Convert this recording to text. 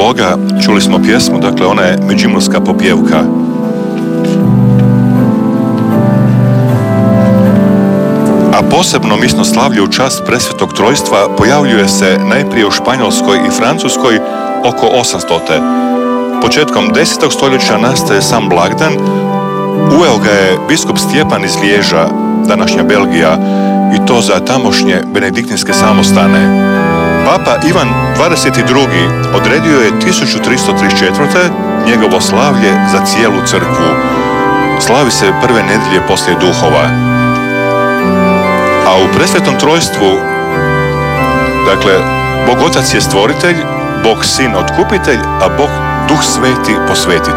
prologa čuli smo pjesmu, dakle ona je međimurska popjevka. A posebno misnoslavlje u čast Presvetog Trojstva pojavljuje se najprije u Španjolskoj i Francuskoj oko 800. Početkom 10. stoljeća nastaje sam blagdan, uveo ga je biskup Stjepan iz Liježa, današnja Belgija, i to za tamošnje benediktinske samostane. Papa Ivan 22. odredio je 1334. njegovo slavlje za cijelu crkvu. Slavi se prve nedjelje poslije duhova. A u Presvetom Trojstvu, dakle, Bog Otac je stvoritelj, Bog Sin otkupitelj, a Bog Duh Sveti posvetitelj.